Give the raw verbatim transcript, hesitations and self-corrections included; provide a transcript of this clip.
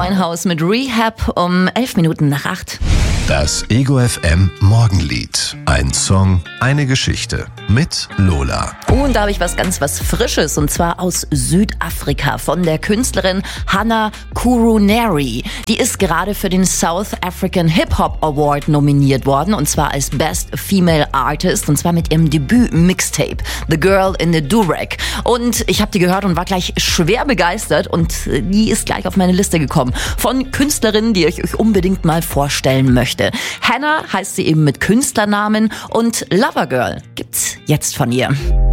Winehouse mit Rehab um elf Minuten nach acht. Das Ego F M Morgenlied. Ein Song, eine Geschichte mit Lola. Und da habe ich was ganz was Frisches, und zwar aus Südafrika von der Künstlerin Hannah Kuruneri. Die ist gerade für den South African Hip Hop Award nominiert worden, und zwar als Best Female Artist, und zwar mit ihrem Debüt-Mixtape The Girl in the Durag. Und ich habe die gehört und war gleich schwer begeistert, und die ist gleich auf meine Liste gekommen von Künstlerinnen, die ich euch unbedingt mal vorstellen möchte. Hannah heißt sie eben mit Künstlernamen, und Lover Girl gibt's jetzt von ihr.